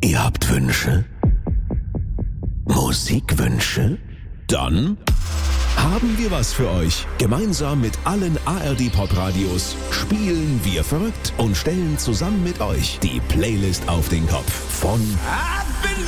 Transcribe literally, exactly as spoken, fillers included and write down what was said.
Ihr habt Wünsche? Musikwünsche? Dann haben wir was für euch. Gemeinsam mit allen A R D-Pop-Radios spielen wir verrückt und stellen zusammen mit euch die Playlist auf den Kopf von